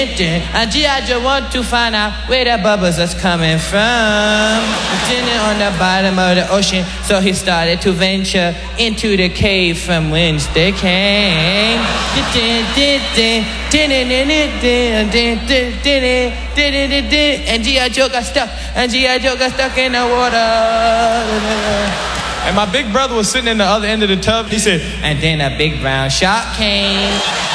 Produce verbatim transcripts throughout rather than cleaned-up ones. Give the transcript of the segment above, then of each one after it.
And G I Joe want to find out where the bubbles is coming from. Dinner on the bottom of the ocean, so he started to venture into the cave from whence they came. And G I Joe got stuck, and G I Joe got stuck in the water. And my big brother was sitting in the other end of the tub. He said, and then a big brown shark came.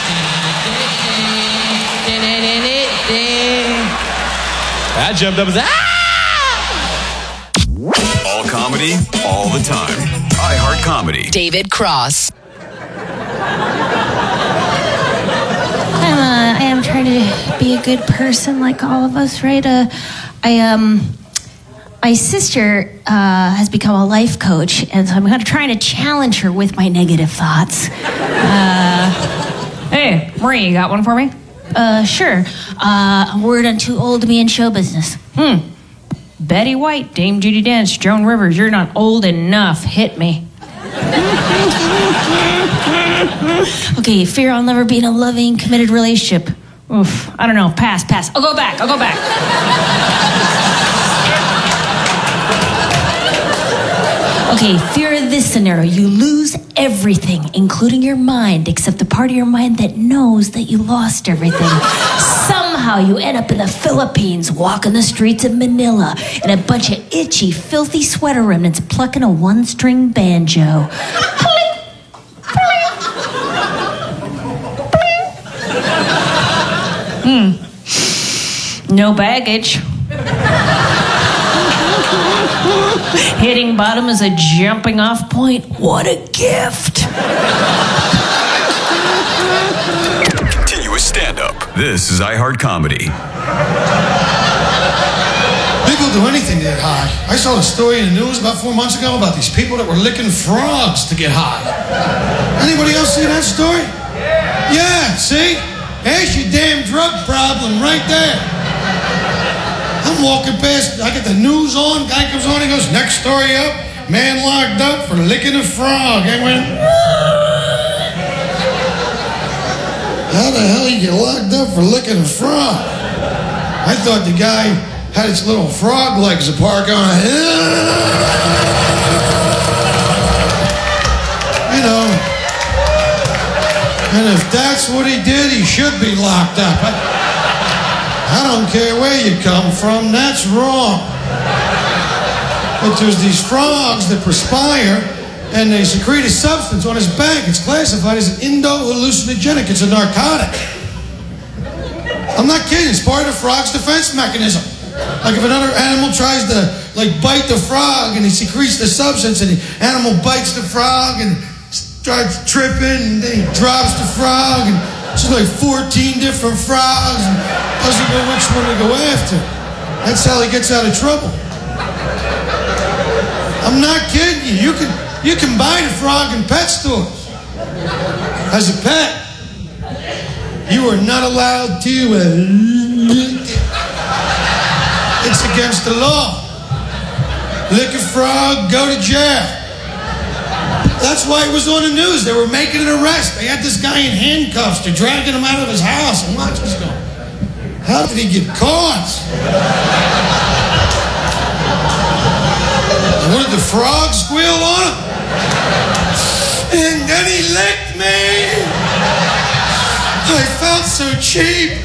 I jumped up and said, ah! All comedy, all the time. iHeart Comedy. David Cross. I'm, uh, I am trying to be a good person like all of us, right? Uh, I, um... My sister uh, has become a life coach, and so I'm going to try to challenge her with my negative thoughts. Uh, hey, Marie, you got one for me? Uh, sure. Uh, a word on too old to be in show business. Hmm. Betty White, Dame Judi Dench, Joan Rivers, you're not old enough. Hit me. Okay, fear I'll never be in a loving, committed relationship. Oof, I don't know. Pass, pass. I'll go back. I'll go back. Okay, fear this scenario. You lose everything, including your mind, except the part of your mind that knows that you lost everything. Somehow you end up in the Philippines, walking the streets of Manila, and a bunch of itchy, filthy sweater remnants plucking a one-string banjo. Hmm. No baggage. Hitting bottom is a jumping off point. What a gift. Continuous stand-up. This is iHeart Comedy. People do anything to get high. I saw a story in the news about four months ago about these people that were licking frogs to get high. Anybody else see that story? Yeah. Yeah, see? There's your damn drug problem right there. I'm walking past, I get the news on, guy comes on, he goes, next story up, man locked up for licking a frog. I went, how the hell you get locked up for licking a frog? I thought the guy had his little frog legs apart going, you know, and if that's what he did, he should be locked up. I, I don't care where you come from, that's wrong. But there's these frogs that perspire and they secrete a substance on his back. It's classified as an endo-hallucinogenic. It's a narcotic. I'm not kidding. It's part of the frog's defense mechanism. Like if another animal tries to like bite the frog and he secretes the substance and the animal bites the frog and starts tripping and then he drops the frog and it's like fourteen different frogs and doesn't know which one to go after. That's how he gets out of trouble. I'm not kidding you. You can you can buy the frog in pet stores as a pet. You are not allowed to. Uh, it's against the law. Lick a frog, go to jail. That's why it was on the news. They were making an arrest. They had this guy in handcuffs. They're dragging him out of his house. And watch this go. How did he get caught? And what did the frog squeal on him? And then he licked me. I felt so cheap.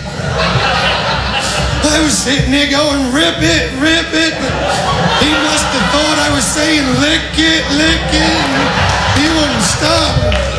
I was sitting there going, rip it, rip it. But he must have thought I was saying, lick it, lick it. He wouldn't stop.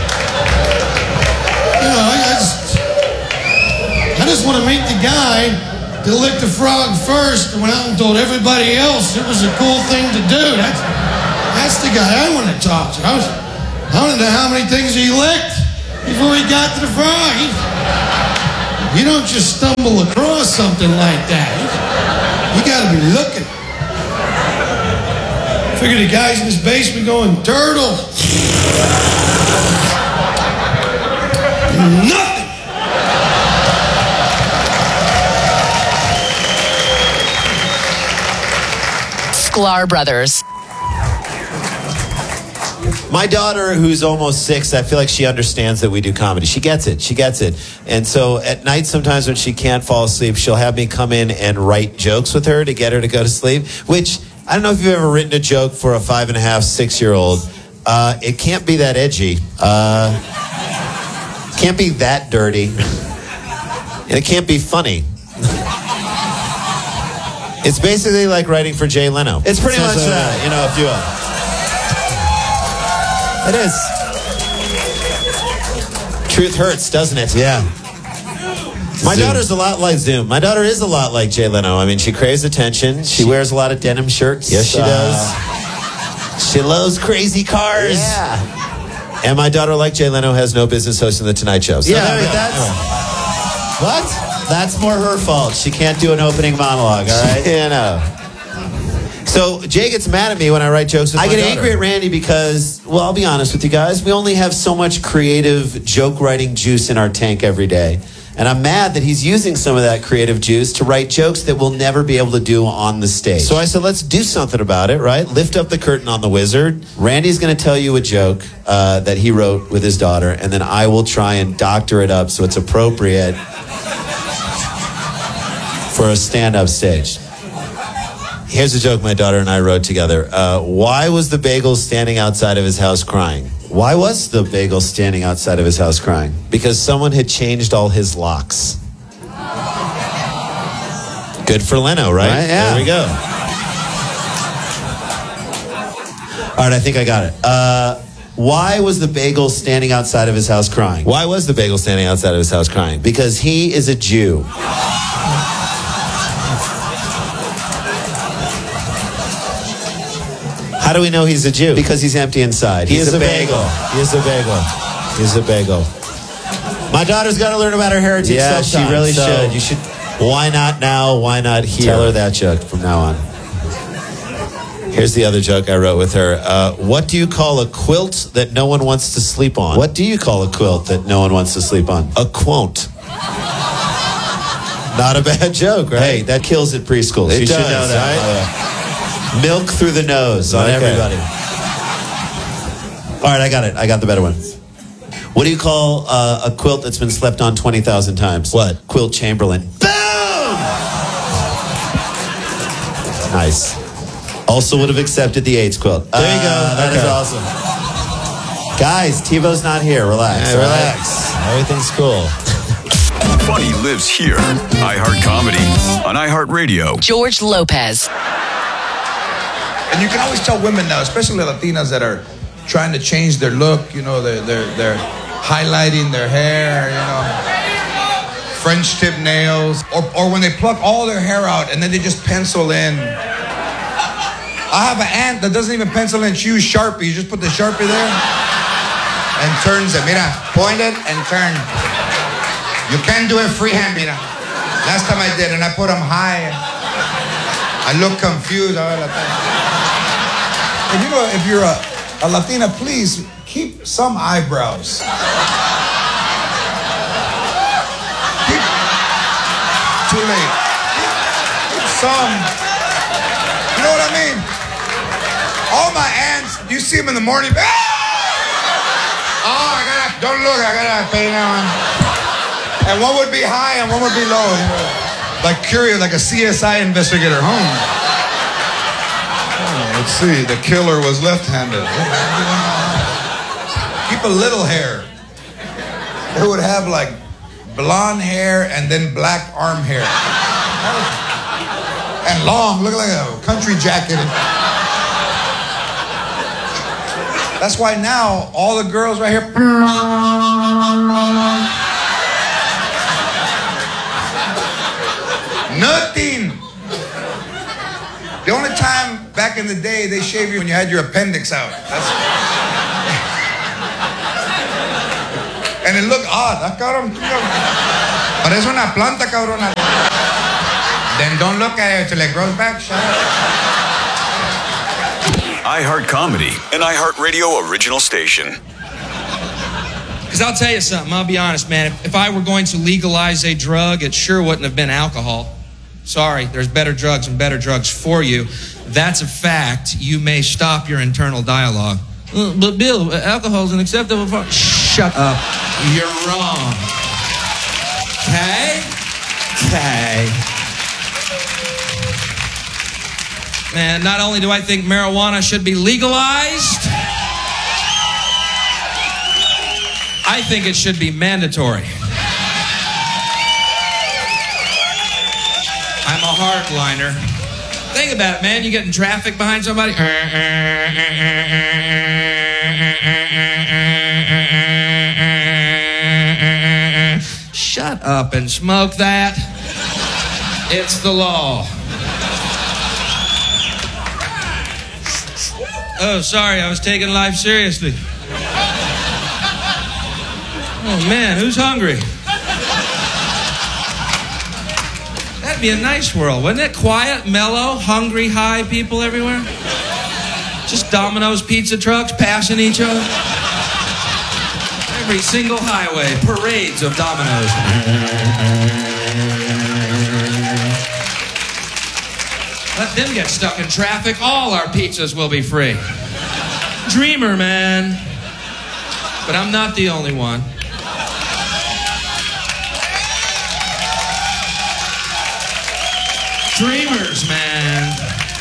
You know, I, I just, I just want to meet the guy that licked the frog first and went out and told everybody else it was a cool thing to do. That's, that's the guy I want to talk to. I was, I want to know how many things he licked before he got to the frog. He, you don't just stumble across something like that. You, you got to be looking. Figure the guy's in his basement going, turtle. Nothing. Sklar Brothers. My daughter, who's almost six, I feel like she understands that we do comedy. She gets it. She gets it. And so at night, sometimes when she can't fall asleep, she'll have me come in and write jokes with her to get her to go to sleep, which I don't know if you've ever written a joke for a five and a half, six-year-old. Uh, it can't be that edgy. Uh, can't be that dirty. And it can't be funny. It's basically like writing for Jay Leno. It's pretty much that, you know, if you will. It is. Truth hurts, doesn't it? Yeah. My Zoom. daughter's a lot like Zoom. My daughter is a lot like Jay Leno. I mean, she craves attention. She, she wears a lot of denim shirts. Yes, she uh, does. She loves crazy cars. Yeah. And my daughter, like Jay Leno, has no business hosting The Tonight Show. So yeah, I mean, that's... Oh. What? That's more her fault. She can't do an opening monologue, all right? Yeah, no. So Jay gets mad at me when I write jokes with I my daughter. I get angry at Randy because, well, I'll be honest with you guys, we only have so much creative joke writing juice in our tank every day. And I'm mad that he's using some of that creative juice to write jokes that we'll never be able to do on the stage. So I said, let's do something about it, right? Lift up the curtain on The Wizard. Randy's going to tell you a joke uh, that he wrote with his daughter, and then I will try and doctor it up so it's appropriate for a stand-up stage. Here's a joke my daughter and I wrote together. Uh, why was the bagel standing outside of his house crying? Why was the bagel standing outside of his house crying? Because someone had changed all his locks. Good for Leno, right? right yeah. There we go. All right, I think I got it. Uh, why was the bagel standing outside of his house crying? Why was the bagel standing outside of his house crying? Because he is a Jew. How do we know he's a Jew? Because he's empty inside. He is a bagel. He is a bagel. He is a bagel. My daughter's got to learn about her heritage. Yeah, sometime, she really so should. You should. Why not now? Why not here? Tell her that joke from now on. Here's the other joke I wrote with her. Uh, what do you call a quilt that no one wants to sleep on? What do you call a quilt that no one wants to sleep on? A quont. Not a bad joke, right? Hey, that kills at preschool. It you does, should know that. Right? Uh, Milk through the nose on okay. everybody. All right, I got it. I got the better one. What do you call uh, a quilt that's been slept on twenty thousand times? What? Quilt Chamberlain. Boom! Nice. Also would have accepted the AIDS quilt. There you go. Uh, that okay. is awesome. Guys, TiVo's not here. Relax. Yeah, relax. Right? Everything's cool. Funny lives here. iHeart Comedy on iHeartRadio. George Lopez. And you can always tell women now, especially Latinas that are trying to change their look, you know, they're, they're, they're highlighting their hair, you know, French tip nails, or, or when they pluck all their hair out and then they just pencil in. I have an aunt that doesn't even pencil in, she uses Sharpie. You just put the Sharpie there and turns it. Mira, point it and turn. You can't do it freehand, mira. Last time I did, and I put them high. I look confused. And you know, if you're a, a Latina, please keep some eyebrows. Keep, too late. Keep some. You know what I mean? All my aunts, you see them in the morning. Ah! Oh, I gotta, don't look, I gotta pay now. And one would be high and one would be low. You know? Like curious, like a C S I investigator home. Let's see, the killer was left-handed. Keep a little hair. They would have like blonde hair and then black arm hair. And long, look like a country jacket. That's why now all the girls right here. Nothing. The only time back in the day they shaved you when you had your appendix out. That's... And it looked odd. Ah, cabrón. Parece una planta, cabrona. Then don't look at it till it grows back. Shut up. iHeart Comedy, an iHeartRadio original station. Because I'll tell you something, I'll be honest, man. If, if I were going to legalize a drug, it sure wouldn't have been alcohol. Sorry, there's better drugs and better drugs for you. That's a fact. You may stop your internal dialogue. Uh, but Bill, alcohol is an acceptable form. Shut up. You're wrong. Okay? Okay. Man, not only do I think marijuana should be legalized, I think it should be mandatory. I'm a hardliner. Think about it, man. You get in traffic behind somebody. Shut up and smoke that. It's the law. Oh, sorry, I was taking life seriously. Oh, man, who's hungry? That'd be a nice world, wouldn't it? Quiet, mellow, hungry, high people everywhere. Just Domino's pizza trucks passing each other. Every single highway, parades of Domino's. Let them get stuck in traffic. All our pizzas will be free. Dreamer, man. But I'm not the only one. Dreamers, man.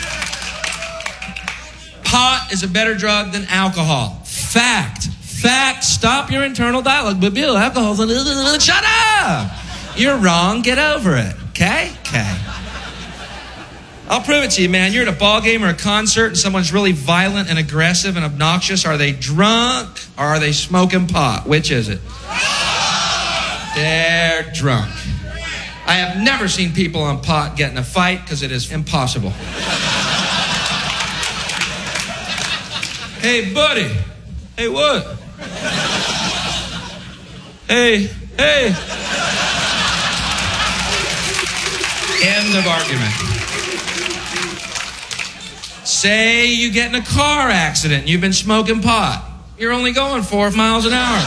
Pot is a better drug than alcohol. Fact. Fact. Stop your internal dialogue. But Bill, alcohol's a... Shut up! You're wrong. Get over it. Okay? Okay. I'll prove it to you, man. You're at a ball game or a concert and someone's really violent and aggressive and obnoxious. Are they drunk or are they smoking pot? Which is it? They're drunk. I have never seen people on pot get in a fight because it is impossible. Hey, buddy. Hey, what? Hey, hey. End of argument. Say you get in a car accident and you've been smoking pot. You're only going four miles an hour.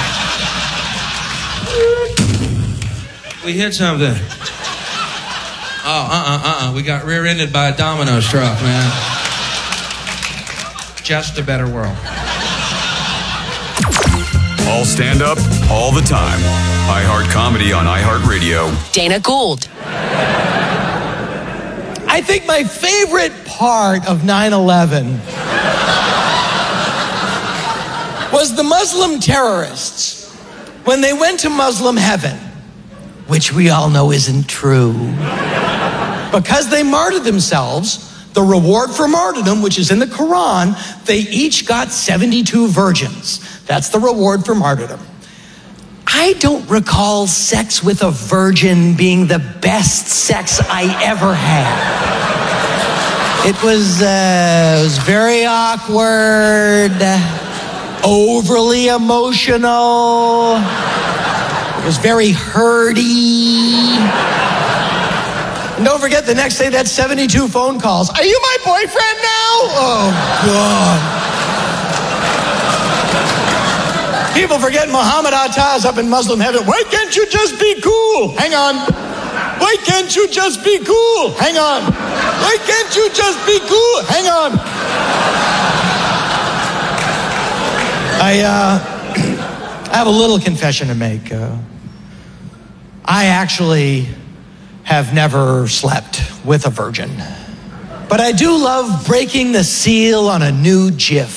We hit something. Oh, uh-uh, uh-uh. We got rear-ended by a Domino's truck, man. Just a better world. All stand up, all the time. iHeart Comedy on iHeartRadio. Dana Gould. I think my favorite part of nine eleven was the Muslim terrorists when they went to Muslim heaven, which we all know isn't true. Because they martyred themselves, the reward for martyrdom, which is in the Quran, they each got seventy-two virgins. That's the reward for martyrdom. I don't recall sex with a virgin being the best sex I ever had. It was, uh, it was very awkward, overly emotional. It was very hurty. And don't forget, the next day, that's seventy-two phone calls. Are you my boyfriend now? Oh, God. People forget Muhammad Atta's up in Muslim heaven. Why can't you just be cool? Hang on. Why can't you just be cool? Hang on. Why can't you just be cool? Hang on. I, uh, I have a little confession to make. Uh, I actually have never slept with a virgin. But I do love breaking the seal on a new GIF.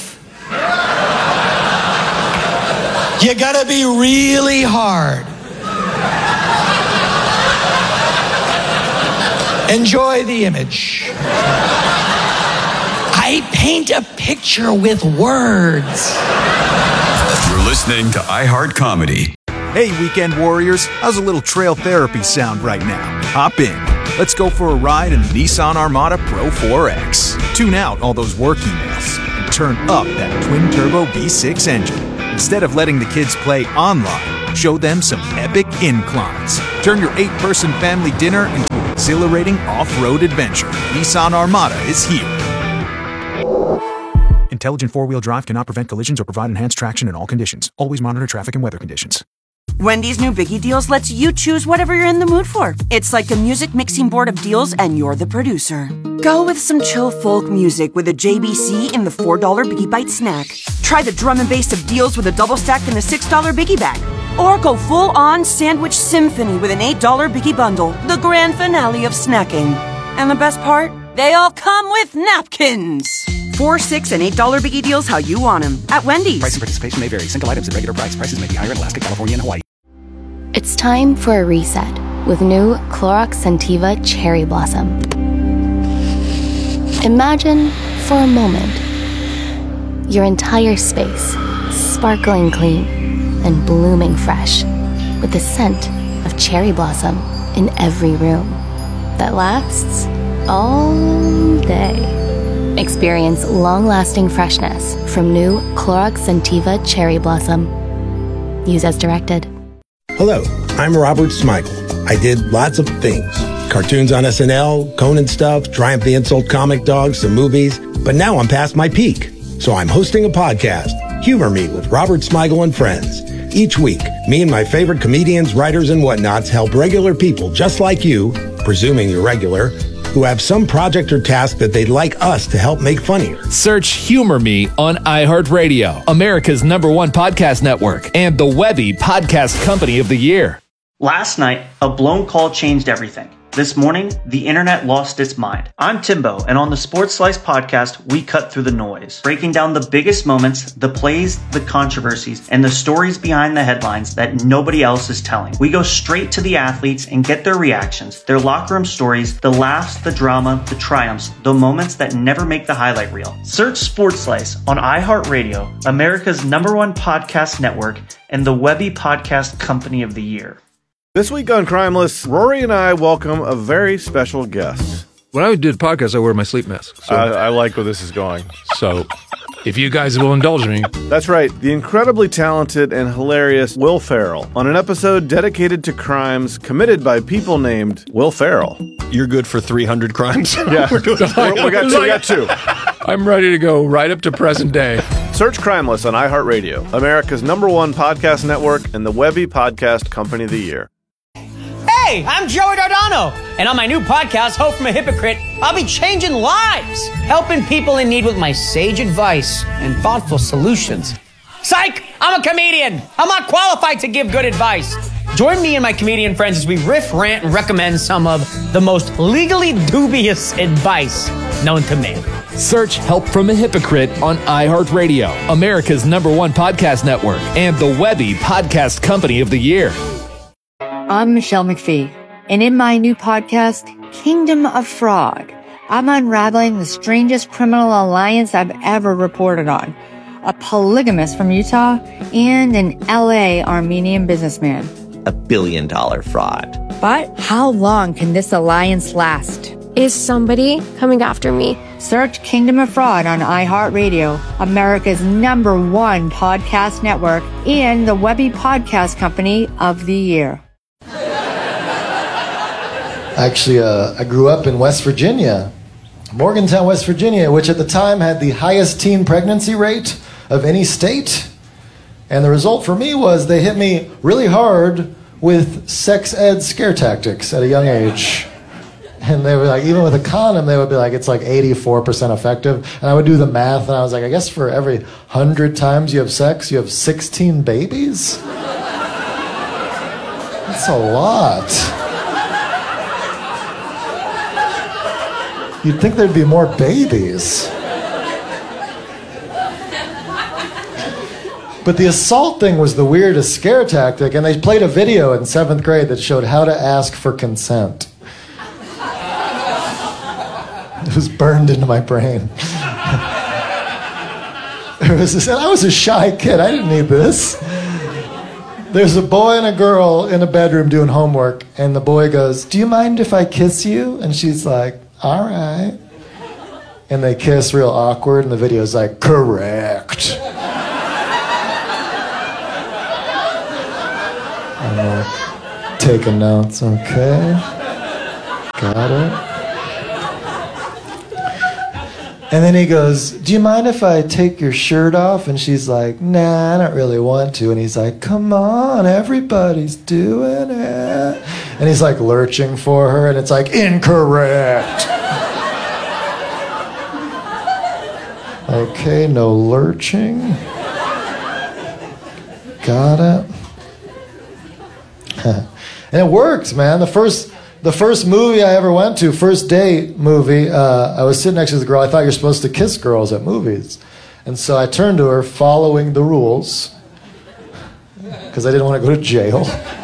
You gotta be really hard. Enjoy the image. I paint a picture with words. You're listening to iHeart Comedy. Hey, weekend warriors, how's a little trail therapy sound right now? Hop in. Let's go for a ride in the Nissan Armada Pro four X. Tune out all those work emails and turn up that twin-turbo V six engine. Instead of letting the kids play online, show them some epic inclines. Turn your eight-person family dinner into an exhilarating off-road adventure. Nissan Armada is here. Intelligent four-wheel drive cannot prevent collisions or provide enhanced traction in all conditions. Always monitor traffic and weather conditions. Wendy's new Biggie Deals lets you choose whatever you're in the mood for. It's like a music mixing board of deals, and you're the producer. Go with some chill folk music with a J B C in the four dollar Biggie Bite snack. Try the drum and bass of deals with a double stack in the six dollar Biggie Bag. Or go full-on sandwich symphony with an eight dollar Biggie Bundle, the grand finale of snacking. And the best part? They all come with napkins. Four, six, and eight dollar Biggie Deals how you want them at Wendy's. Price and participation may vary. Single items at regular price. Prices may be higher in Alaska, California, and Hawaii. It's time for a reset with new Clorox Scentiva Cherry Blossom. Imagine, for a moment, your entire space sparkling clean and blooming fresh with the scent of cherry blossom in every room that lasts all day. Experience long-lasting freshness from new Clorox Scentiva Cherry Blossom. Use as directed. Hello, I'm Robert Smigel. I did lots of things. Cartoons on S N L, Conan stuff, Triumph the Insult comic dogs, some movies. But now I'm past my peak. So I'm hosting a podcast, Humor Me with Robert Smigel and Friends. Each week, me and my favorite comedians, writers, and whatnots help regular people just like you, presuming you're regular, who have some project or task that they'd like us to help make funnier. Search Humor Me on iHeartRadio, America's number one podcast network, and the Webby Podcast Company of the Year. Last night, a blown call changed everything. This morning, the internet lost its mind. I'm Timbo, and on the Sports Slice podcast, we cut through the noise, breaking down the biggest moments, the plays, the controversies, and the stories behind the headlines that nobody else is telling. We go straight to the athletes and get their reactions, their locker room stories, the laughs, the drama, the triumphs, the moments that never make the highlight reel. Search Sports Slice on iHeartRadio, America's number one podcast network, and the Webby Podcast Company of the Year. This week on Crimeless, Rory and I welcome a very special guest. When I do the podcast, I wear my sleep mask. So. I, I like where this is going. So, if you guys will indulge me. That's right, the incredibly talented and hilarious Will Ferrell on an episode dedicated to crimes committed by people named Will Ferrell. You're good for three hundred crimes? Yeah, we got two, we got two. I'm ready to go right up to present day. Search Crimeless on iHeartRadio, America's number one podcast network, and the Webby Podcast Company of the Year. Hey, I'm Joey Dardano, and on my new podcast, Hope from a Hypocrite, I'll be changing lives, helping people in need with my sage advice and thoughtful solutions. Psych! I'm a comedian. I'm not qualified to give good advice. Join me and my comedian friends as we riff, rant, and recommend some of the most legally dubious advice known to man. Search Help from a Hypocrite on iHeartRadio, America's number one podcast network, and the Webby Podcast Company of the Year. I'm Michelle McPhee, and in my new podcast, Kingdom of Fraud, I'm unraveling the strangest criminal alliance I've ever reported on. A polygamist from Utah and an L A Armenian businessman. A billion dollar fraud. But how long can this alliance last? Is somebody coming after me? Search Kingdom of Fraud on iHeartRadio, America's number one podcast network, and the Webby Podcast Company of the Year. Actually, uh, I grew up in West Virginia, Morgantown, West Virginia, which at the time had the highest teen pregnancy rate of any state. And the result for me was they hit me really hard with sex ed scare tactics at a young age. And they were like, even with a condom, they would be like, it's like eighty-four percent effective. And I would do the math, and I was like, I guess for every one hundred times you have sex, you have sixteen babies? That's a lot. You'd think there'd be more babies. But the assault thing was the weirdest scare tactic, and they played a video in seventh grade that showed how to ask for consent. It was burned into my brain. It was just, and I was a shy kid. I didn't need this. There's a boy and a girl in a bedroom doing homework, and the boy goes, "Do you mind if I kiss you?" And she's like, "All right." And they kiss real awkward, and the video's like, "Correct." I'm taking notes, okay. Got it. And then he goes, do you mind if I take your shirt off? And she's like, nah, I don't really want to. And he's like, come on, everybody's doing it. And he's like lurching for her, and it's like, incorrect. Okay, no lurching. Got it. And it worked, man. The first... The first movie I ever went to, first date movie, uh, I was sitting next to the girl. I thought you're supposed to kiss girls at movies. And so I turned to her, following the rules, because I didn't want to go to jail.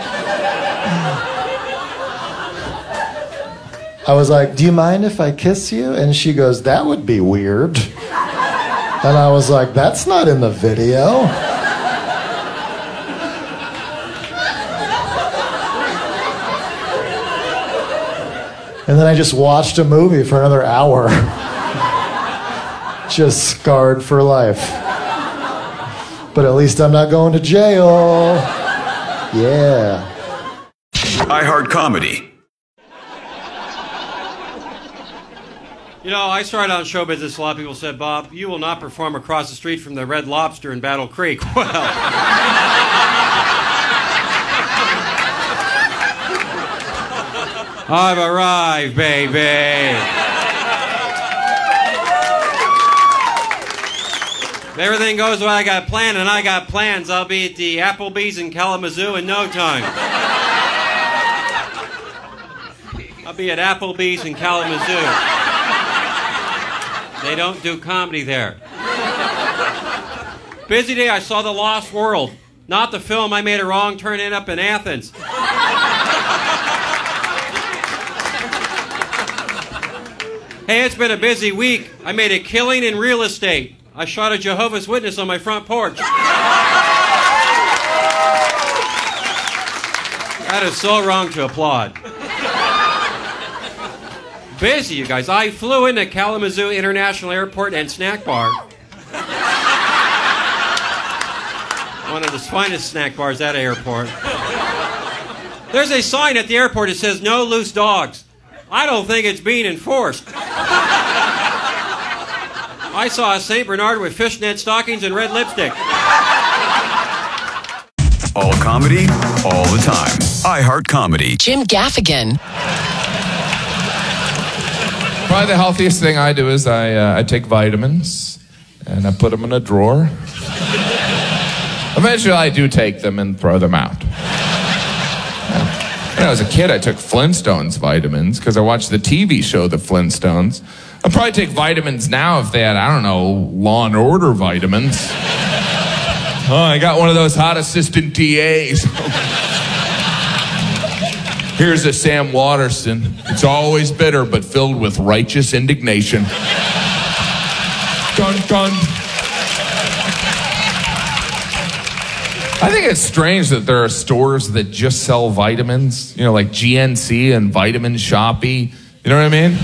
I was like, do you mind if I kiss you? And she goes, that would be weird. And I was like, that's not in the video. And then I just watched a movie for another hour. Just scarred for life. But at least I'm not going to jail. Yeah. iHeart Comedy. You know, I started out in show business. A lot of people said, Bob, you will not perform across the street from the Red Lobster in Battle Creek. Well... I've arrived, baby. If everything goes the way I got planned, and I got plans, I'll be at the Applebee's in Kalamazoo in no time. I'll be at Applebee's in Kalamazoo. They don't do comedy there. Busy day, I saw The Lost World. Not the film. I made a wrong turn, ended up in Athens. Hey, it's been a busy week. I made a killing in real estate. I shot a Jehovah's Witness on my front porch. That is so wrong to applaud. Busy, you guys. I flew into Kalamazoo International Airport and Snack Bar. One of the finest snack bars at the airport. There's a sign at the airport that says, no loose dogs. I don't think it's being enforced. I saw a Saint Bernard with fishnet stockings and red lipstick. All comedy, all the time. iHeart Comedy. Jim Gaffigan. Probably the healthiest thing I do is I, uh, I take vitamins and I put them in a drawer. Eventually I do take them and throw them out. When I was a kid, I took Flintstones vitamins because I watched the T V show The Flintstones. I'd probably take vitamins now if they had, I don't know, Law and Order vitamins. Oh, I got one of those hot assistant D As. Here's a Sam Waterston. It's always bitter, but filled with righteous indignation. Dun, dun. I think it's strange that there are stores that just sell vitamins, you know, like G N C and Vitamin Shoppy. You know what I mean?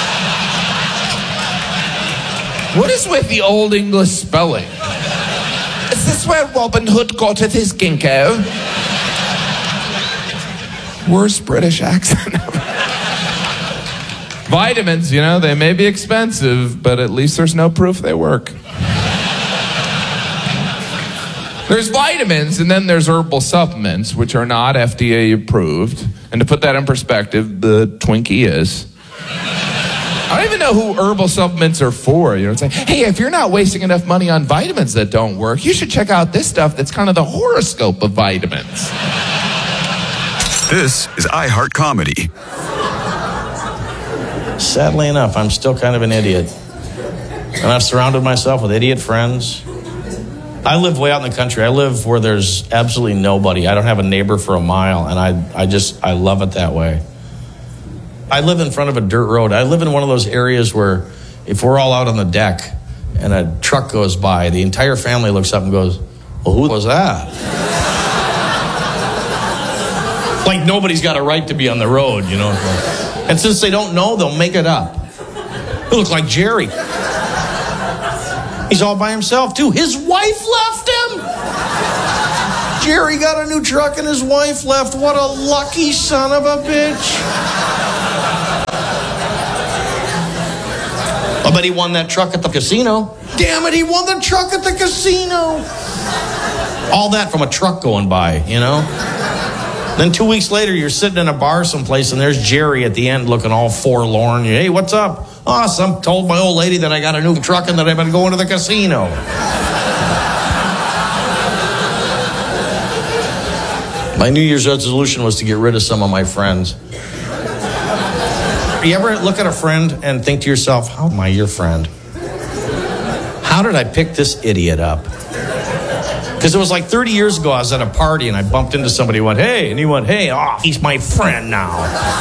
What is with the Old English spelling? Is this where Robin Hood got his ginkgo? Worst British accent ever. Vitamins, you know, they may be expensive, but at least there's no proof they work. There's vitamins, and then there's herbal supplements, which are not F D A approved. And to put that in perspective, the Twinkie is. I don't even know who herbal supplements are for. You know, it's like, hey, if you're not wasting enough money on vitamins that don't work, you should check out this stuff that's kind of the horoscope of vitamins. This is iHeart Comedy. Sadly enough, I'm still kind of an idiot. And I've surrounded myself with idiot friends. I live way out in the country. I live where there's absolutely nobody. I don't have a neighbor for a mile, and I, I just, I love it that way. I live in front of a dirt road. I live in one of those areas where if we're all out on the deck and a truck goes by, the entire family looks up and goes, well, who was that? Like nobody's got a right to be on the road, you know. And since they don't know, they'll make it up. It looks like Jerry. He's all by himself, too. His wife left him. Jerry got a new truck and his wife left. What a lucky son of a bitch. I bet he won that truck at the casino. Damn it, he won the truck at the casino. All that from a truck going by, you know? Then two weeks later, you're sitting in a bar someplace, and there's Jerry at the end looking all forlorn. Hey, what's up? Oh, some told my old lady that I got a new truck and that I've been going to the casino. My New Year's resolution was to get rid of some of my friends. You ever look at a friend and think to yourself, how am I your friend? How did I pick this idiot up? Because it was like thirty years ago, I was at a party and I bumped into somebody who went, hey, and he went, hey, oh, he's my friend now.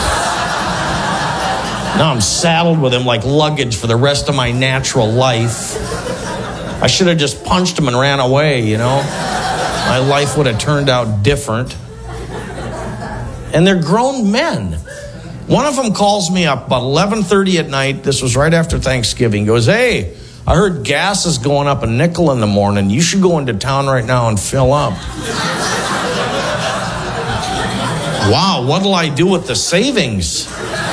Now I'm saddled with him like luggage for the rest of my natural life. I should have just punched him and ran away, you know? My life would have turned out different. And they're grown men. One of them calls me up about eleven thirty at night. This was right after Thanksgiving. Goes, hey, I heard gas is going up a nickel in the morning. You should go into town right now and fill up. Wow, what'll I do with the savings?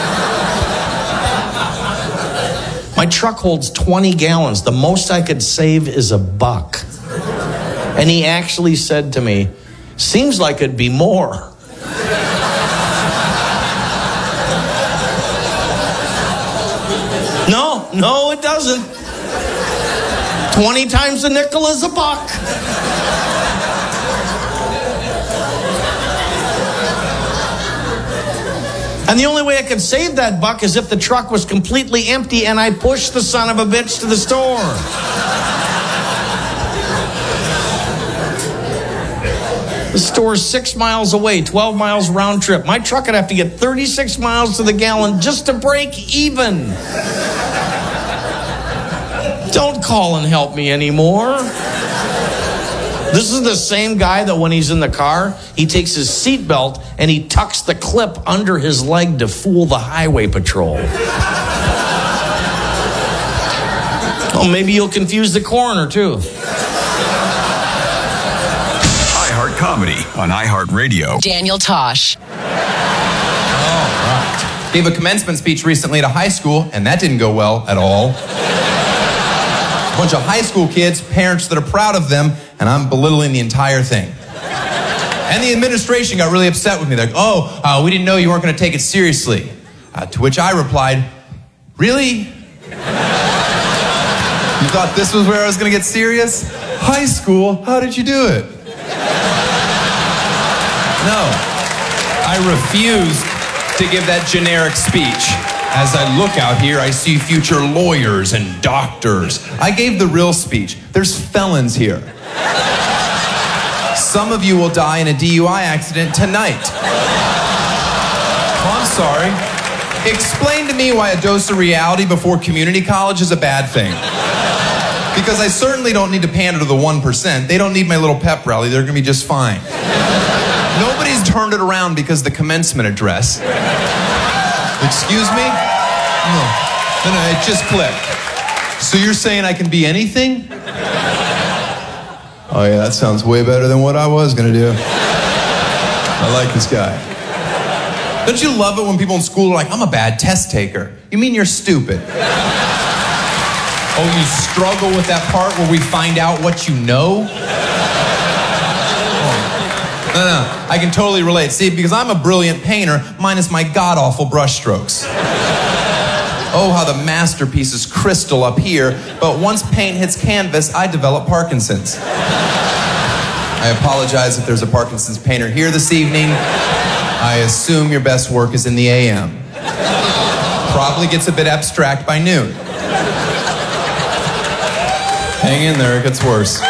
My truck holds twenty gallons. The most I could save is a buck. And he actually said to me, seems like it'd be more. No, no, it doesn't. twenty times a nickel is a buck. And the only way I could save that buck is if the truck was completely empty and I pushed the son of a bitch to the store. The store's six miles away, twelve miles round trip. My truck would have to get thirty-six miles to the gallon just to break even. Don't call and help me anymore. This is the same guy that when he's in the car, he takes his seatbelt and he tucks the clip under his leg to fool the highway patrol. Oh, maybe you'll confuse the coroner, too. iHeart Comedy on iHeartRadio. Daniel Tosh. All right. Gave a commencement speech recently at a high school, and that didn't go well at all. A bunch of high school kids, parents that are proud of them, and I'm belittling the entire thing. And the administration got really upset with me. They're like, oh, uh, we didn't know you weren't going to take it seriously. Uh, to which I replied, really? You thought this was where I was going to get serious? High school? How did you do it? No. I refused to give that generic speech. As I look out here, I see future lawyers and doctors. I gave the real speech. There's felons here. Some of you will die in a D U I accident tonight. Oh, I'm sorry. Explain to me why a dose of reality before community college is a bad thing. Because I certainly don't need to pander to the one percent. They don't need my little pep rally. They're going to be just fine. Nobody's turned it around because the commencement address. Excuse me? No. No, no, it just clicked. So you're saying I can be anything? Oh yeah, that sounds way better than what I was gonna do. I like this guy. Don't you love it when people in school are like, I'm a bad test taker? You mean you're stupid? Oh, you struggle with that part where we find out what you know? No, no, I can totally relate. See, because I'm a brilliant painter, minus my god-awful brushstrokes. Oh, how the masterpiece is crystal up here, but once paint hits canvas, I develop Parkinson's. I apologize if there's a Parkinson's painter here this evening. I assume your best work is in the A M. Probably gets a bit abstract by noon. Hang in there, it gets worse.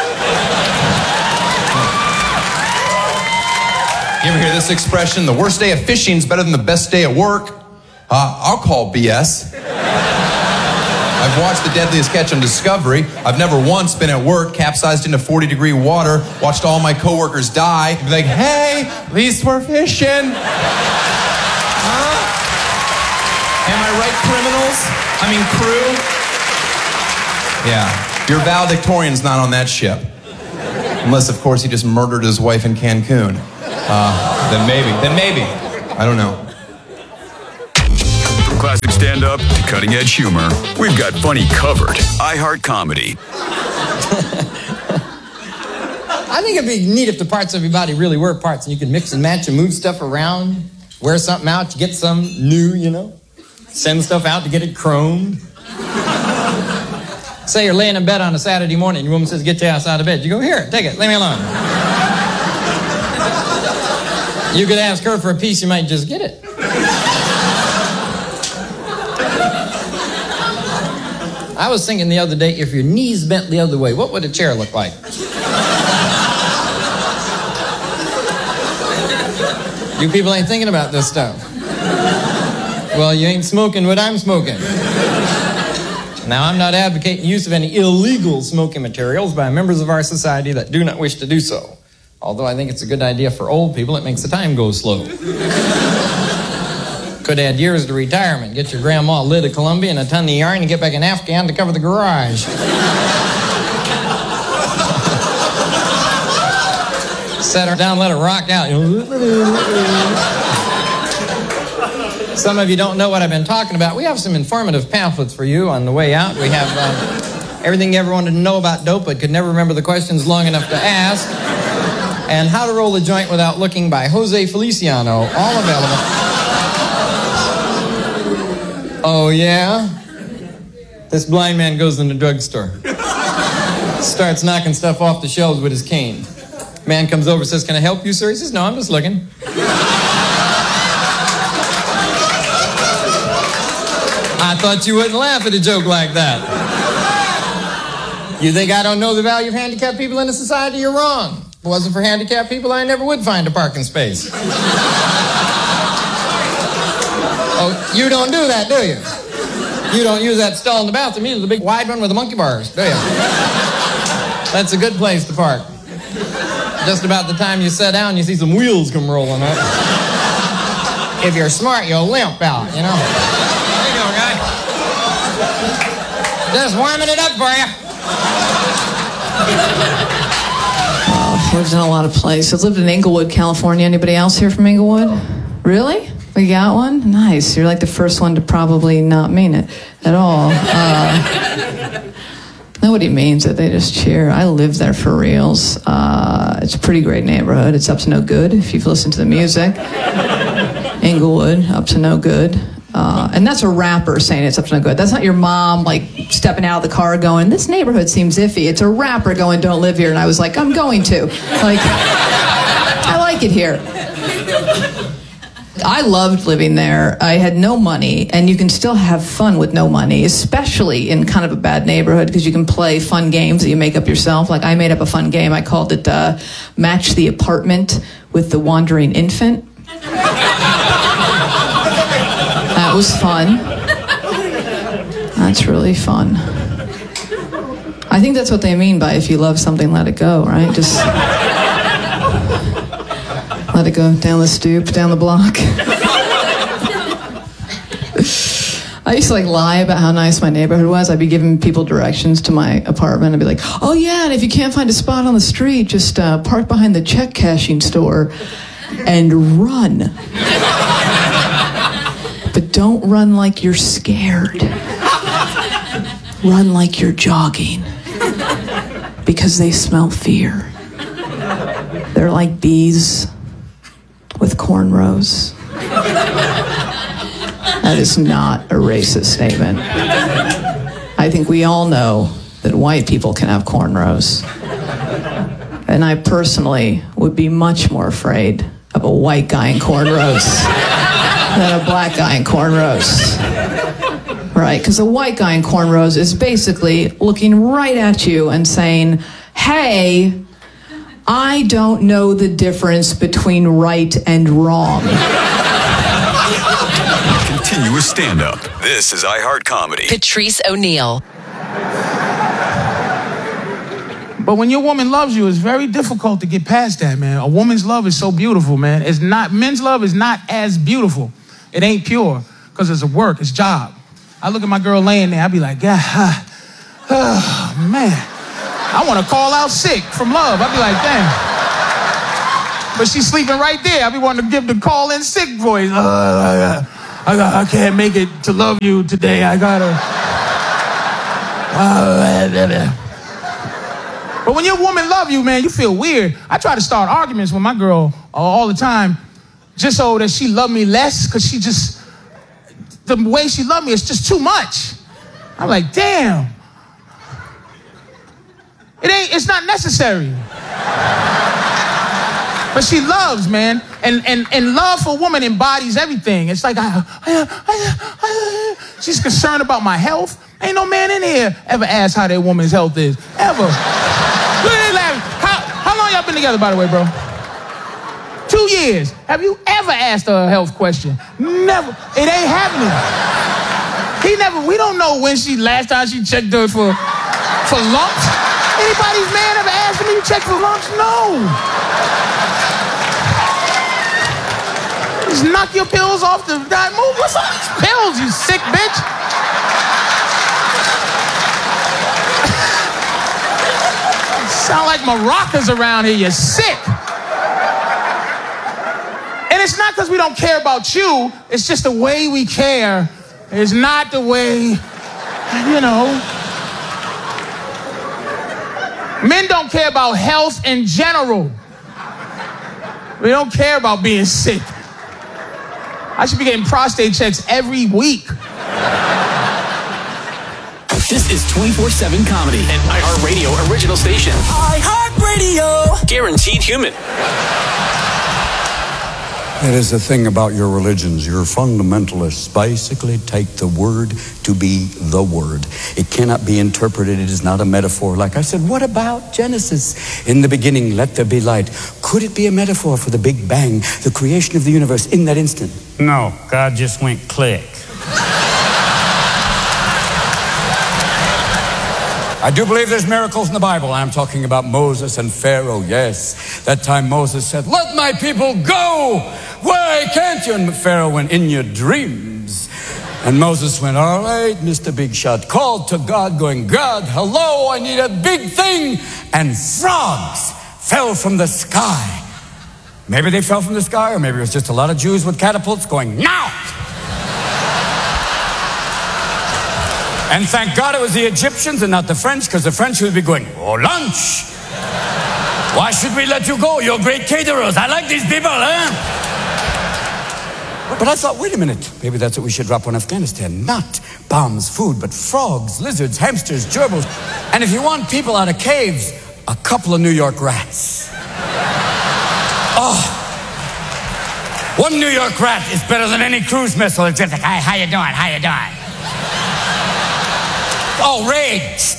You ever hear this expression, the worst day of fishing is better than the best day at work? Uh, I'll call B S. I've watched The Deadliest Catch on Discovery. I've never once been at work, capsized into forty degree water, watched all my coworkers die, and be like, hey, at least we're fishing. Huh? Am I right, criminals? I mean, crew? Yeah, your valedictorian's not on that ship. Unless, of course, he just murdered his wife in Cancun. Uh, then maybe, then maybe. I don't know. From classic stand-up to cutting-edge humor, we've got funny covered. iHeart Comedy. I think it'd be neat if the parts of your body really were parts and you could mix and match and move stuff around, wear something out to get some new, you know, send stuff out to get it chromed. Say you're laying in bed on a Saturday morning and your woman says, get your ass out of bed. You go, here, take it, leave me alone. You could ask her for a piece, you might just get it. I was thinking the other day, if your knees bent the other way, what would a chair look like? You people ain't thinking about this stuff. Well, you ain't smoking what I'm smoking. Now, I'm not advocating use of any illegal smoking materials by members of our society that do not wish to do so. Although I think it's a good idea for old people, it makes the time go slow. Could add years to retirement. Get your grandma a lid of Columbia and a ton of yarn and get back an Afghan to cover the garage. Set her down, let her rock out. Some of you don't know what I've been talking about. We have some informative pamphlets for you on the way out. We have uh, everything you ever wanted to know about dope but could never remember the questions long enough to ask. And How to Roll a Joint Without Looking by Jose Feliciano. All available. Oh, yeah? This blind man goes in the drugstore. Starts knocking stuff off the shelves with his cane. Man comes over and says, can I help you, sir? He says, no, I'm just looking. I thought you wouldn't laugh at a joke like that. You think I don't know the value of handicapped people in a society? You're wrong. If it wasn't for handicapped people, I never would find a parking space. Oh, you don't do that, do you? You don't use that stall in the bathroom either, the big wide one with the monkey bars, do you? That's a good place to park. Just about the time you sit down, you see some wheels come rolling up. If you're smart, you'll limp out, you know. There you go, guy. Just warming it up for you. Oh, lived in a lot of places. Lived in Inglewood, California. Anybody else here from Inglewood? Really? We got one? Nice. You're like the first one to probably not mean it at all. Uh, nobody means it. They just cheer. I live there for reals. Uh, it's a pretty great neighborhood. It's up to no good if you've listened to the music. Inglewood, up to no good. Uh, and that's a rapper saying it's up to no good. That's not your mom, like, stepping out of the car going, this neighborhood seems iffy. It's a rapper going, don't live here. And I was like, I'm going to. Like, I like it here. I loved living there. I had no money, and you can still have fun with no money, especially in kind of a bad neighborhood, because you can play fun games that you make up yourself. Like, I made up a fun game. I called it uh, Match the Apartment with the Wandering Infant. That was fun. That's really fun. I think that's what they mean by if you love something, let it go, right? Just let it go down the stoop, down the block. I used to like lie about how nice my neighborhood was. I'd be giving people directions to my apartment. I'd be like, oh yeah, and if you can't find a spot on the street, just uh, park behind the check cashing store and run. But don't run like you're scared. Run like you're jogging. Because they smell fear. They're like bees with cornrows. That is not a racist statement. I think we all know that white people can have cornrows. And I personally would be much more afraid of a white guy in cornrows than a black guy in cornrows. Right? Because a white guy in cornrows is basically looking right at you and saying, hey, I don't know the difference between right and wrong. Continuous stand-up. This is iHeart Comedy. Patrice O'Neill. But when your woman loves you, it's very difficult to get past that, man. A woman's love is so beautiful, man. It's not, men's love is not as beautiful. It ain't pure, because it's a work, it's job. I look at my girl laying there, I be like, God, uh, oh, man. I want to call out sick from love. I be like, damn. But she's sleeping right there. I be wanting to give the call in sick voice. Uh, uh, I, got, I can't make it to love you today. I gotta. But when your woman love you, man, you feel weird. I try to start arguments with my girl all the time just so that she love me less, because she just, the way she love me is just too much. I'm like, damn. It ain't, it's not necessary. But she loves, man. And, and, and love for a woman embodies everything. It's like, I, I, I, I, she's concerned about my health. Ain't no man in here ever asked how their woman's health is. Ever. Look at they laughing. How, how long y'all been together, by the way, bro? Two years. Have you ever asked her a health question? Never. It ain't happening. He never, we don't know when she, last time she checked her for, for lumps. Anybody's man ever asked me to check for lumps? No. Just knock your pills off the guy. Move. What's all these pills, you sick bitch? Sound like maracas around here. You're sick. And it's not because we don't care about you. It's just the way we care is not the way, you know. Men don't care about health in general. We don't care about being sick. I should be getting prostate checks every week. This is twenty-four seven Comedy, an iHeartRadio original station. iHeartRadio! Guaranteed human. It is the thing about your religions. Your fundamentalists basically take the word to be the word. It cannot be interpreted. It is not a metaphor. Like I said, what about Genesis? In the beginning, let there be light. Could it be a metaphor for the Big Bang, the creation of the universe in that instant? No, God just went click. I do believe there's miracles in the Bible. I'm talking about Moses and Pharaoh, yes. That time Moses said, let my people go. Why can't you? And Pharaoh went, in your dreams. And Moses went, all right, Mister Big Shot. Called to God going, God, hello, I need a big thing. And frogs fell from the sky. Maybe they fell from the sky, or maybe it was just a lot of Jews with catapults going, now. And thank God it was the Egyptians and not the French, because the French would be going, oh, lunch. Why should we let you go? You're great caterers. I like these people, huh? But I thought, wait a minute. Maybe that's what we should drop on Afghanistan. Not bombs, food, but frogs, lizards, hamsters, gerbils. And if you want people out of caves, a couple of New York rats. Oh. One New York rat is better than any cruise missile. It's just like, hi, how you doing? How you doing? Oh, rage.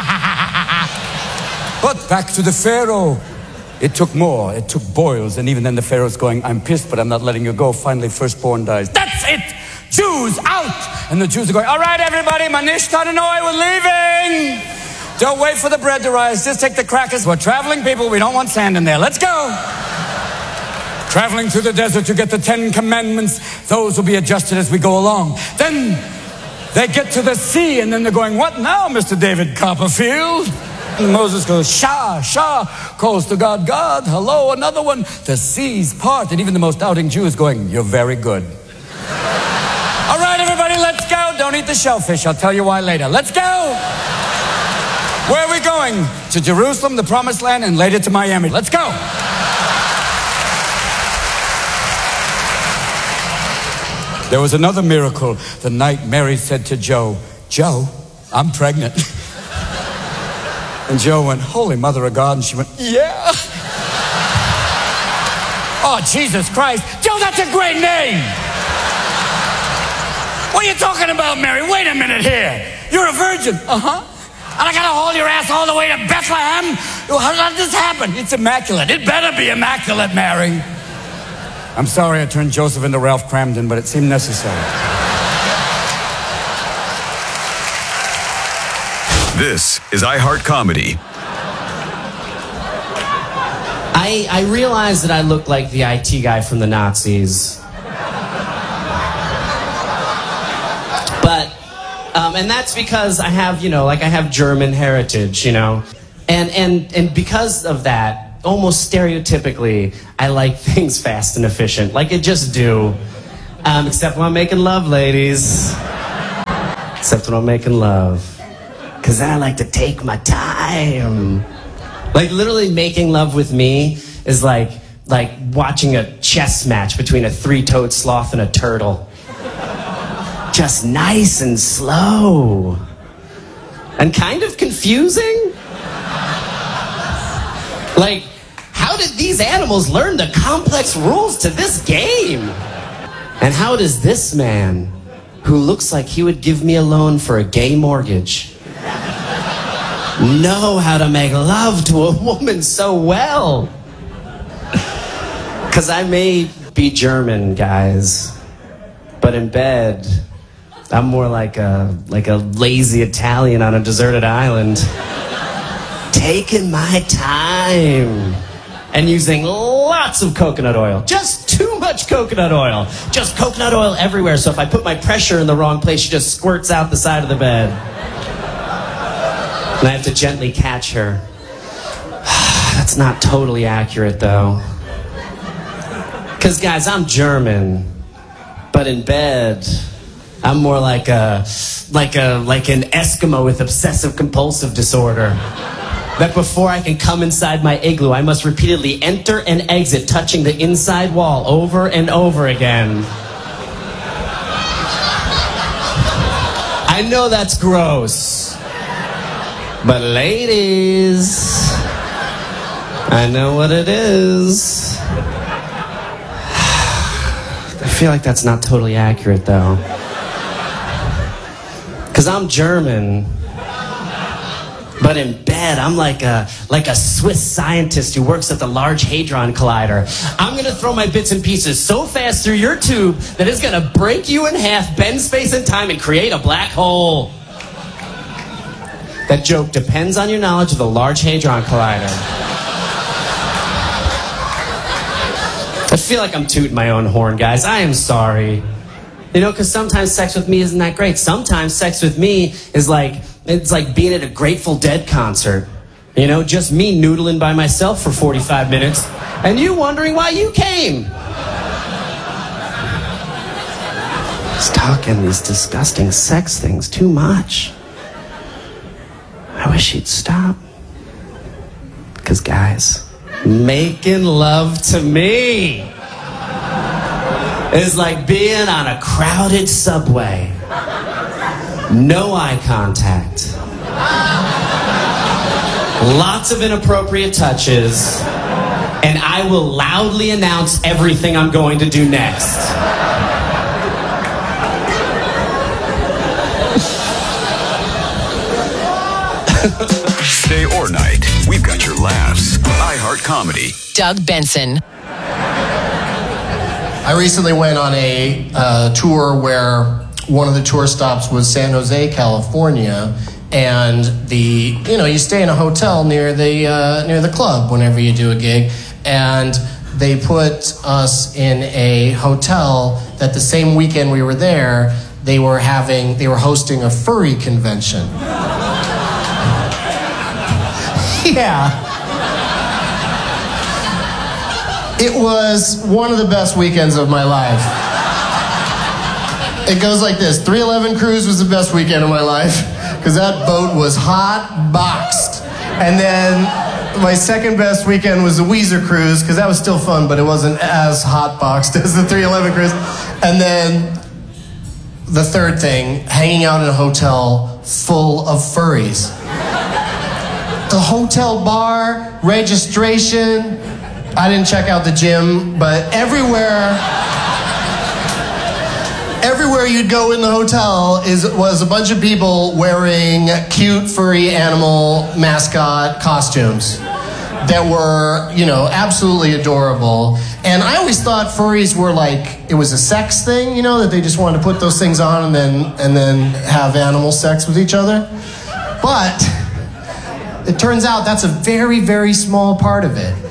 But back to the Pharaoh. It took more. It took boils. And even then the Pharaoh's going, I'm pissed, but I'm not letting you go. Finally, firstborn dies. That's it. Jews out. And the Jews are going, all right, everybody, Manish Tananoi, we're leaving. Don't wait for the bread to rise. Just take the crackers. We're traveling people. We don't want sand in there. Let's go. Traveling through the desert to get the Ten Commandments. Those will be adjusted as we go along. Then they get to the sea, and then they're going, what now, Mister David Copperfield? And Moses goes, Shah, Shah, calls to God, God, hello, another one. The seas part, and even the most doubting Jew is going, you're very good. All right, everybody, let's go. Don't eat the shellfish. I'll tell you why later. Let's go. Where are we going? To Jerusalem, the promised land, and later to Miami. Let's go. There was another miracle the night Mary said to Joe, Joe, I'm pregnant. And Joe went, Holy Mother of God. And she went, yeah. Oh, Jesus Christ. Joe, that's a great name. What are you talking about, Mary? Wait a minute here. You're a virgin. Uh-huh. And I gotta haul your ass all the way to Bethlehem? How did this happen? It's immaculate. It better be immaculate, Mary. I'm sorry I turned Joseph into Ralph Cramden, but it seemed necessary. This is iHeart Comedy. I, I realized that I looked like the I T guy from the Nazis. But, um, and that's because I have, you know, like I have German heritage, you know. And, and, and because of that, almost stereotypically, I like things fast and efficient. Like it just do. Um, except when I'm making love, ladies. Except when I'm making love. Because then I like to take my time. Like, literally making love with me is like, like watching a chess match between a three-toed sloth and a turtle. Just nice and slow. And kind of confusing. Like, how did these animals learn the complex rules to this game? And how does this man, who looks like he would give me a loan for a gay mortgage, know how to make love to a woman so well? Because I may be German, guys, but in bed, I'm more like a, like a lazy Italian on a deserted island. Taking my time. And using lots of coconut oil. Just too much coconut oil. Just coconut oil everywhere, so if I put my pressure in the wrong place, she just squirts out the side of the bed. And I have to gently catch her. That's not totally accurate, though. Because, guys, I'm German. But in bed, I'm more like a, like a, like an Eskimo with obsessive-compulsive disorder. That before I can come inside my igloo, I must repeatedly enter and exit, touching the inside wall over and over again. I know that's gross. But ladies, I know what it is. I feel like that's not totally accurate, though. Because I'm German. But in bed, I'm like a, like a Swiss scientist who works at the Large Hadron Collider. I'm going to throw my bits and pieces so fast through your tube that it's going to break you in half, bend space and time, and create a black hole. That joke depends on your knowledge of the Large Hadron Collider. I feel like I'm tooting my own horn, guys. I am sorry. You know, because sometimes sex with me isn't that great. Sometimes sex with me is like... It's like being at a Grateful Dead concert. You know, just me noodling by myself for forty-five minutes, and you wondering why you came. He's talking these disgusting sex things too much. I wish he'd stop. Because, guys, making love to me is like being on a crowded subway. No eye contact. Lots of inappropriate touches. And I will loudly announce everything I'm going to do next. Day or night, we've got your laughs. iHeart Comedy. Doug Benson. I recently went on a uh, tour where one of the tour stops was San Jose, California, and the you know you stay in a hotel near the uh, near the club whenever you do a gig, and they put us in a hotel that the same weekend we were there they were having they were hosting a furry convention. Yeah. It was one of the best weekends of my life. It goes like this. three eleven Cruise was the best weekend of my life because that boat was hot boxed. And then my second best weekend was the Weezer Cruise because that was still fun, but it wasn't as hot boxed as the three eleven Cruise. And then the third thing, hanging out in a hotel full of furries. The hotel bar, registration. I didn't check out the gym, but everywhere... Everywhere you'd go in the hotel is was a bunch of people wearing cute furry animal mascot costumes that were, you know, absolutely adorable. And I always thought furries were like, it was a sex thing, you know, that they just wanted to put those things on and then and then have animal sex with each other. But it turns out that's a very, very small part of it.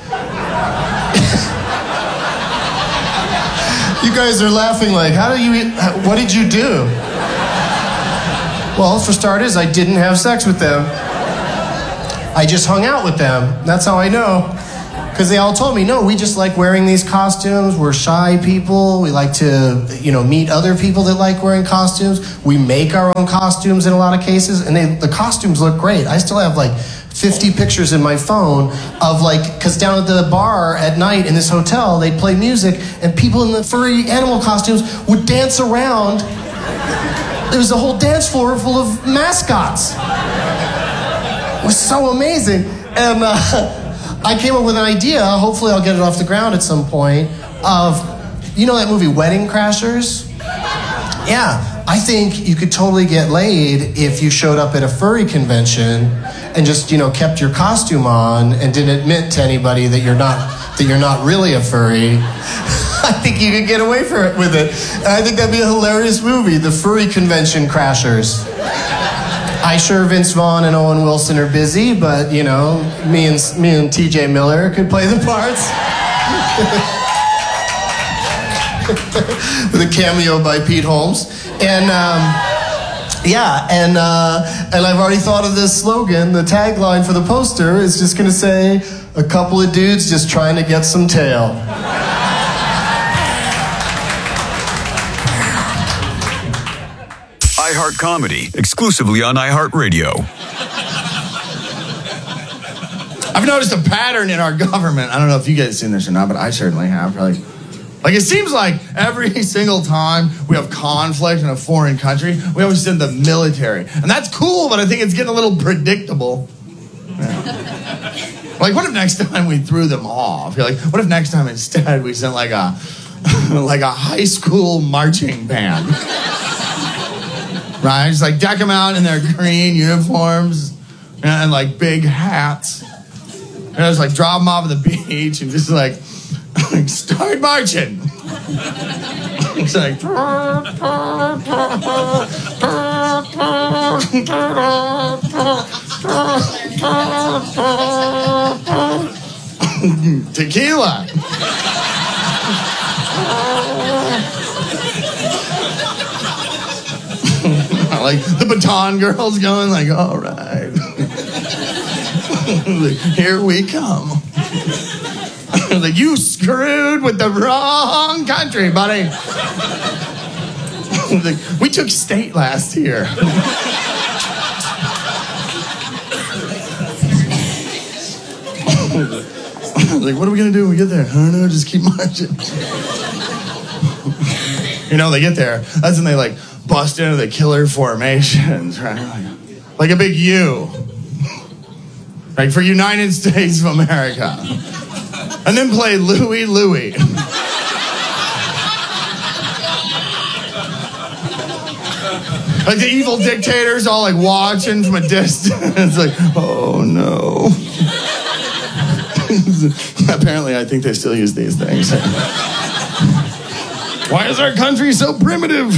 You guys are laughing like, how do you, what did you do? Well, for starters, I didn't have sex with them. I just hung out with them. That's how I know. Because they all told me, no, we just like wearing these costumes. We're shy people. We like to, you know, meet other people that like wearing costumes. We make our own costumes in a lot of cases, and they, the costumes look great. I still have like fifty pictures in my phone of like, because down at the bar at night in this hotel, they'd play music, and people in the furry animal costumes would dance around. There was a whole dance floor full of mascots. It was so amazing. And uh, I came up with an idea, hopefully I'll get it off the ground at some point, of, you know that movie Wedding Crashers? Yeah, I think you could totally get laid if you showed up at a furry convention and just, you know, kept your costume on and didn't admit to anybody that you're not that you're not really a furry. I think you could get away for it with it. And I think that'd be a hilarious movie, The Furry Convention Crashers. I'm sure Vince Vaughn and Owen Wilson are busy, but, you know, me and me and T J Miller could play the parts. With a cameo by Pete Holmes. And, um, yeah, and, uh, and I've already thought of this slogan. The tagline for the poster is just going to say, a couple of dudes just trying to get some tail. iHeart Comedy, exclusively on iHeartRadio. I've noticed a pattern in our government. I don't know if you guys have seen this or not, but I certainly have. Like, like it seems like every single time we have conflict in a foreign country, we always send the military. And that's cool, but I think it's getting a little predictable. Yeah. Like, what if next time we threw them off? You're like, what if next time instead we sent like a, like a high school marching band? Right? Just like deck them out in their green uniforms and, and like big hats. And I was like, drop them off at the beach and just like, start marching. It's like, tequila. Like the baton girls going like, all right. Like, here we come. Like, you screwed with the wrong country, buddy. Like, we took state last year. Like, what are we gonna do when we get there? I don't know, just keep marching. You know, they get there, that's when they like bust into the killer formations, right? Like, like a big U. Like for United States of America. And then play Louie Louie. Like the evil dictators all like watching from a distance. Like, oh no. Apparently I think they still use these things. Why is our country so primitive?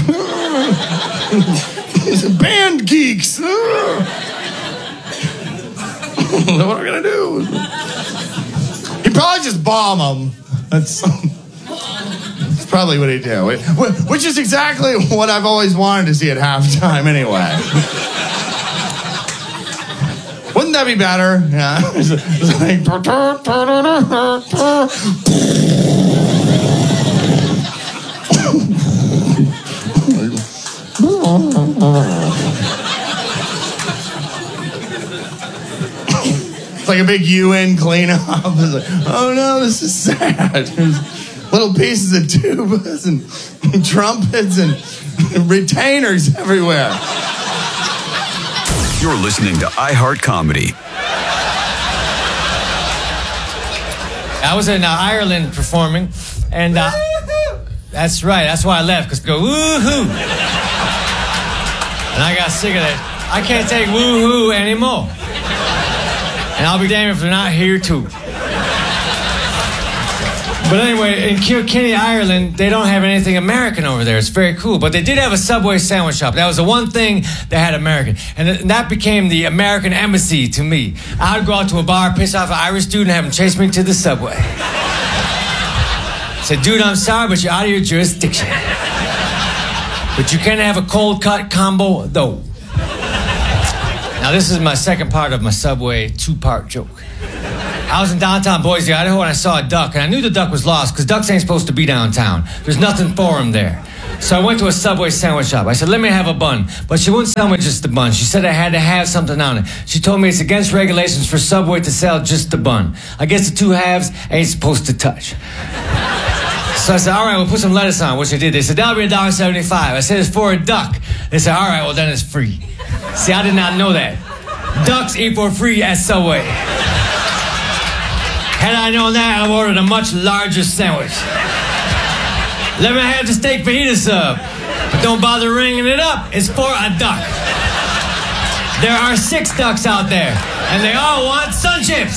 Band geeks. What are we gonna do? He'd probably just bomb them. That's, that's probably what he'd do. Which is exactly what I've always wanted to see at halftime anyway. Wouldn't that be better? Yeah. It's, it's like... It's like a big U N cleanup. It's like, oh no, this is sad. There's little pieces of tubas and, and trumpets and retainers everywhere. You're listening to iHeart Comedy. I was in uh, Ireland performing, and uh, that's right. That's why I left, because go woohoo, and I got sick of it. I can't take woohoo anymore. And I'll be damned if they're not here too. But anyway, in Kilkenny, Ireland, they don't have anything American over there. It's very cool. But they did have a Subway sandwich shop. That was the one thing they had American. And, th- and that became the American embassy to me. I would go out to a bar, piss off an Irish dude, and have him chase me to the Subway. Say, dude, I'm sorry, but you're out of your jurisdiction. But you can't have a cold cut combo, though. Now, this is my second part of my Subway two-part joke. I was in downtown Boise, Idaho, and I saw a duck. And I knew the duck was lost because ducks ain't supposed to be downtown. There's nothing for him there. So I went to a Subway sandwich shop. I said, let me have a bun. But she wouldn't sell me just the bun. She said I had to have something on it. She told me it's against regulations for Subway to sell just the bun. I guess the two halves ain't supposed to touch. So I said, all right, we'll put some lettuce on, which I did. They said, that'll be one dollar seventy-five. I said, it's for a duck. They said, all right, well, then it's free. See, I did not know that. Ducks eat for free at Subway. Had I known that, I would have ordered a much larger sandwich. Let me have the steak fajita sub. But don't bother ringing it up. It's for a duck. There are six ducks out there, and they all want sun chips.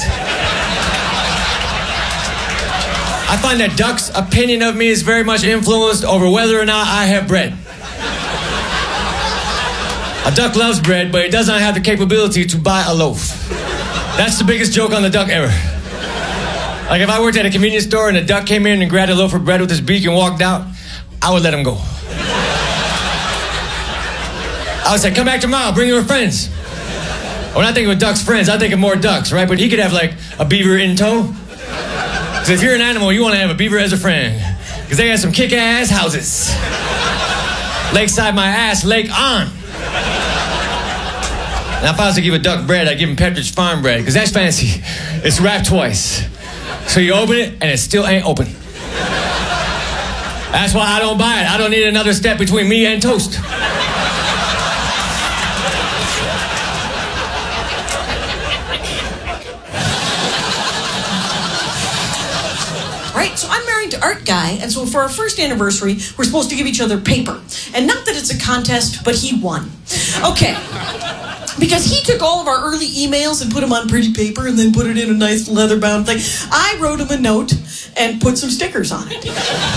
I find that ducks' opinion of me is very much influenced over whether or not I have bread. A duck loves bread, but it does not have the capability to buy a loaf. That's the biggest joke on the duck ever. Like if I worked at a convenience store and a duck came in and grabbed a loaf of bread with his beak and walked out, I would let him go. I would say, come back tomorrow, bring your friends. When I think of duck's friends, I think of more ducks, right? But he could have like a beaver in tow. Because if you're an animal, you want to have a beaver as a friend. Because they have some kick-ass houses. Lakeside my ass, lake on. Now if I was to give a duck bread, I'd give him Pepperidge Farm bread. Because that's fancy. It's wrapped twice. So you open it, and it still ain't open. That's why I don't buy it. I don't need another step between me and toast. Right, so I'm married to Art Guy, and so for our first anniversary, we're supposed to give each other paper. And not that it's a contest, but he won. Okay. Because he took all of our early emails and put them on pretty paper and then put it in a nice leather-bound thing. I wrote him a note and put some stickers on it.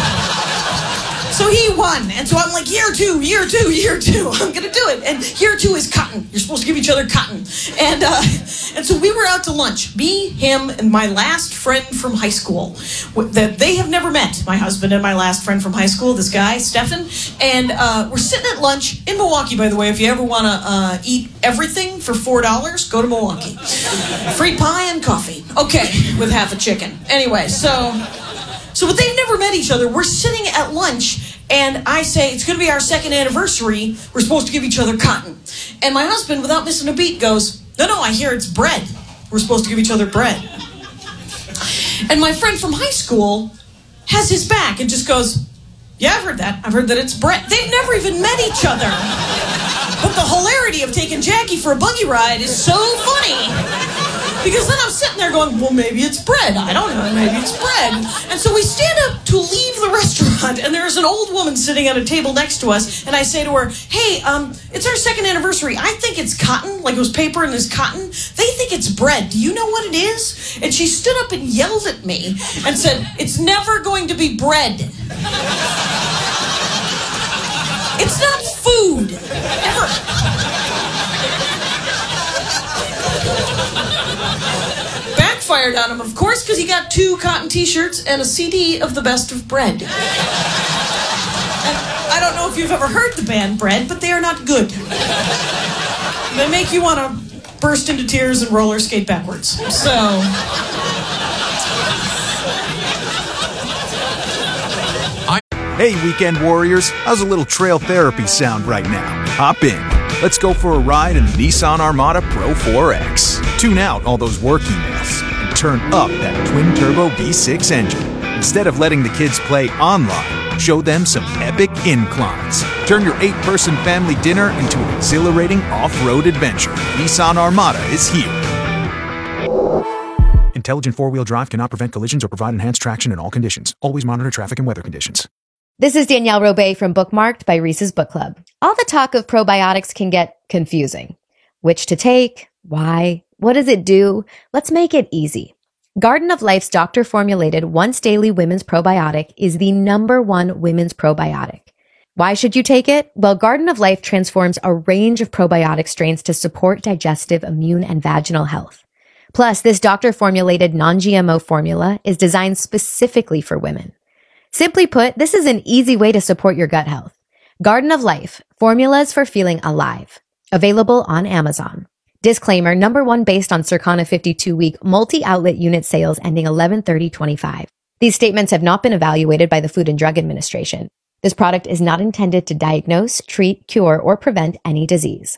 So he won. And so I'm like, year two, year two, year two. I'm going to do it. And year two is cotton. You're supposed to give each other cotton. And uh, and so we were out to lunch. Me, him, and my last friend from high school. That they have never met. My husband and my last friend from high school, this guy, Stefan. And uh, we're sitting at lunch in Milwaukee, by the way. If you ever want to uh, eat everything for four dollars, go to Milwaukee. Free pie and coffee. Okay, with half a chicken. Anyway, so... So, but they've never met each other. We're sitting at lunch, and I say, it's going to be our second anniversary. We're supposed to give each other cotton. And my husband, without missing a beat, goes, no, no, I hear it's bread. We're supposed to give each other bread. And my friend from high school has his back and just goes, yeah, I've heard that. I've heard that it's bread. They've never even met each other. But the hilarity of taking Jackie for a buggy ride is so funny. Because then I'm sitting there going, well, maybe it's bread. I don't know. Maybe it's bread. And so we stand up to leave the restaurant, and there's an old woman sitting at a table next to us, and I say to her, hey, um, it's our second anniversary. I think it's cotton, like it was paper and it's cotton. They think it's bread. Do you know what it is? And she stood up and yelled at me and said, it's never going to be bread. It's not food. Ever. Backfired on him, of course, because he got two cotton t-shirts and a C D of the best of Bread. And I don't know if you've ever heard the band Bread, but they are not good. They make you want to burst into tears and roller skate backwards. So... Hey, weekend warriors, how's a little trail therapy sound right now? Hop in. Let's go for a ride in the Nissan Armada Pro four X. Tune out all those work emails and turn up that twin-turbo V six engine. Instead of letting the kids play online, show them some epic inclines. Turn your eight-person family dinner into an exhilarating off-road adventure. Nissan Armada is here. Intelligent four-wheel drive cannot prevent collisions or provide enhanced traction in all conditions. Always monitor traffic and weather conditions. This is Danielle Robay from Bookmarked by Reese's Book Club. All the talk of probiotics can get confusing. Which to take? Why? What does it do? Let's make it easy. Garden of Life's doctor-formulated once-daily women's probiotic is the number one women's probiotic. Why should you take it? Well, Garden of Life transforms a range of probiotic strains to support digestive, immune, and vaginal health. Plus, this doctor-formulated non-G M O formula is designed specifically for women. Simply put, this is an easy way to support your gut health. Garden of Life, formulas for feeling alive. Available on Amazon. Disclaimer, number one based on Circana fifty-two week multi-outlet unit sales ending eleven thirty twenty-five. These statements have not been evaluated by the Food and Drug Administration. This product is not intended to diagnose, treat, cure, or prevent any disease.